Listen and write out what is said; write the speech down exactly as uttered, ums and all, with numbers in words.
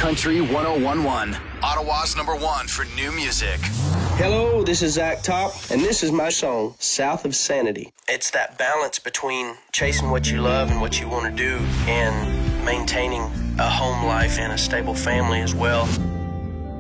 Country one oh one one, Ottawa's number one for new music. Hello, this is Zach Top, and this is my song, South of Sanity. It's that balance between chasing what you love and what you want to do and maintaining a home life and a stable family as well.